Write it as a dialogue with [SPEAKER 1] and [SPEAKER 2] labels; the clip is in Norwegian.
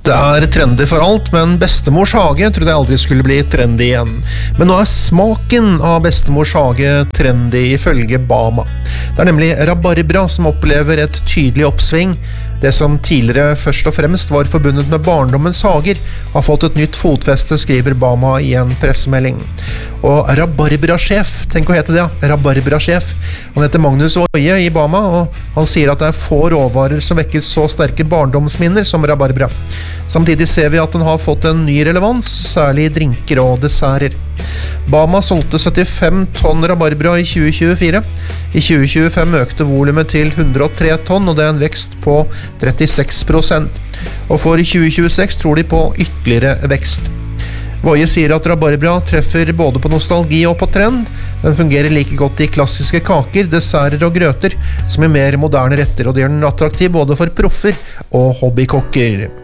[SPEAKER 1] Det trendy for alt, men bestemors hage trodde jeg aldri skulle bli trendy igjen. Men nå smaken av bestemors hage trendy ifølge Bama. Det nemlig rabarbra som opplever et tydelig oppsving. Det som tidligere først og fremst var forbundet med barndommens hager, har fått et nytt fotfeste, skriver Bama i en pressemelding. Og rabarbra-sjef, tenk å hete det, ja, rabarbra-sjef. Han heter Magnus Woie i Bama, og han sier at det få råvarer som vekker så sterke barndomsminner som rabarbra. Samtidig ser vi at den har fått en ny relevans, særlig i drinker og desserter. Bama solgte 75 tonn rabarbra i 2024. I 2025 økte volumet til 103 tonn, og det en vekst på 36%. Og for 2026 tror de på ytterligere vekst. Woie sier at rabarbra treffer både på nostalgi og på trend. Den fungerer like godt i klassiske kaker, desserter og grøter, som i mer moderne retter, og det gjør den attraktiv både for proffer og hobbykokker.